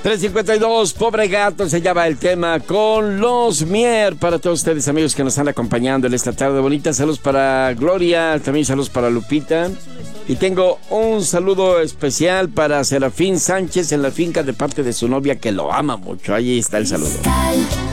352, Pobre Gato, se llama el tema con los Mier. Para todos ustedes, amigos, que nos están acompañando en esta tarde bonita. Saludos para Gloria, también saludos para Lupita. Y tengo un saludo especial para Serafín Sánchez en la finca de parte de su novia, que lo ama mucho. Ahí está el saludo.